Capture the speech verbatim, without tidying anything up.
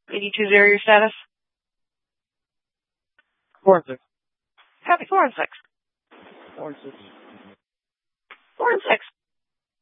eighty-two zero your status? Four and six. Copy, four and six. Four and six. Four and six.